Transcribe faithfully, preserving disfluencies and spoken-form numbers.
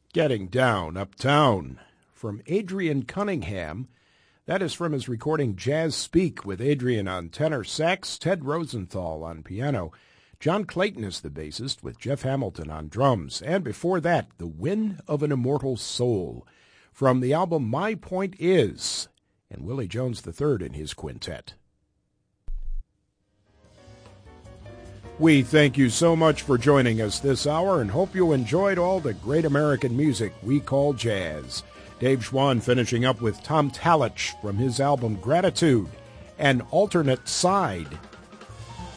Getting Down Uptown from Adrian Cunningham. That is from his recording Jazz Speak, with Adrian on tenor sax, Ted Rosenthal on piano. John Clayton is the bassist, with Jeff Hamilton on drums. And before that, The Wind of an Immortal Soul from the album My Point Is, and Willie Jones the third in his quintet. We thank you so much for joining us this hour and hope you enjoyed all the great American music we call jazz. Dave Schwann finishing up with Tom Talich from his album Gratitude, An Alternate Side.